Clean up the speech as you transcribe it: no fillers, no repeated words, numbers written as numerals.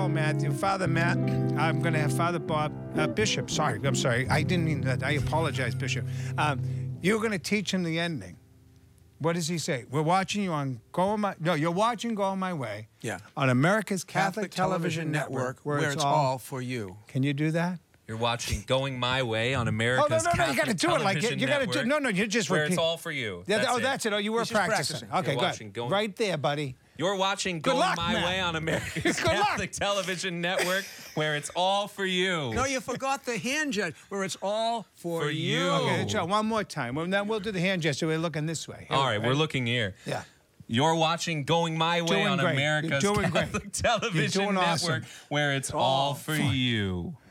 Paul Matthew, Father Matt. I'm going to have Father Bob Bishop. I'm sorry. I didn't mean that. I apologize, Bishop. You're going to teach him the ending. What does he say? We're watching you on you're watching Going My Way. Yeah. On America's Catholic Television Network, where it's all for you. Can you do that? You're watching Going My Way on America's Catholic you got to do it like Television you got to do. Network, No, you just where repeat. it's all for you. That's it. Oh, you were He's just practicing. practicing. Okay, You're good. watching Going- Right there, buddy. You're watching Good Going luck, My Matt. Way on America's Good luck. Catholic Television Network, where it's all for you. No, you forgot the hand gesture, where it's all for you. Okay, so one more time. Well, then we'll do the hand gesture. We're looking this way. All right, we're looking here. Yeah. You're watching Going My Way Doing on great. America's You're doing Catholic great. Television You're doing Network, awesome. where it's all for you.